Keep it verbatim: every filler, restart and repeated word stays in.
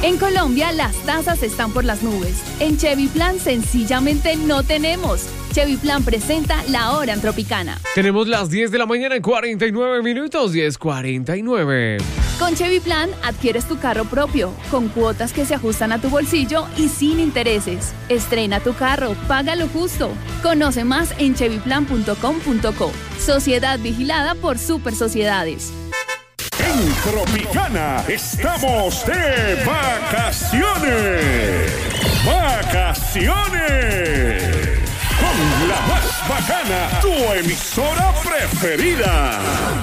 En Colombia, las tasas están por las nubes. En Chevy Plan, sencillamente no tenemos. Chevy Plan presenta La Hora en Tropicana. Tenemos las diez de la mañana en cuarenta y nueve minutos, diez cuarenta y nueve. Con Chevy Plan, adquieres tu carro propio, con cuotas que se ajustan a tu bolsillo y sin intereses. Estrena tu carro, paga lo justo. Conoce más en chevy plan punto com punto co. Sociedad vigilada por Super Sociedades. En Tropicana estamos de vacaciones. ¡Vacaciones! Con la más bacana, tu emisora preferida.